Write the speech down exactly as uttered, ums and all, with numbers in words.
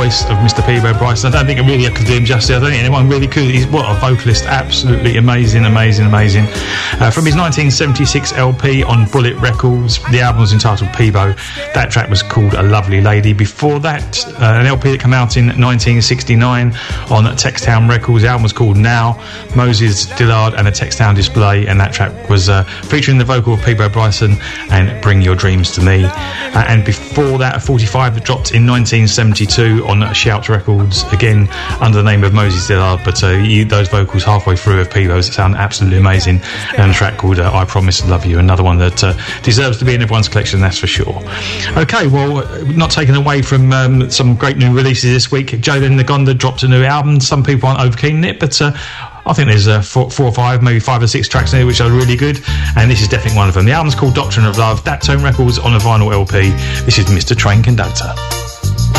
voice of Mister Peabo Bryson. I don't think I really could do him justice. I don't think anyone really could. He's what a vocalist, absolutely amazing, amazing, amazing. Uh, from his nineteen seventy-six L P on Bullet Records, the album was entitled Peabo. That track was called A Lovely Lady. Before that, uh, an L P that came out in nineteen sixty-nine on Textown Records. The album was called Now, Moses Dillard and a Textown Display, and that track was uh, featuring the vocal of Peabo Bryson and Bring Your Dreams to Me. Uh, and before that, a forty-five that dropped in nineteen seventy-two on Shout Records, again under the name of Moses Dillard, but uh, you, those vocals halfway through of Peebo's sound absolutely amazing, and a track called uh, I Promise to Love You, another one that uh, deserves to be in everyone's collection, that's for sure. Okay, well, not taken away from um, some great new releases this week. Jalen Nagonda dropped a new album. Some people aren't over keen on it, but uh, I think there's uh, four, four or five, maybe five or six tracks in there which are really good, and this is definitely one of them. The album's called Doctrine of Love, Daptone Records on a vinyl L P. This is Mister Train Conductor.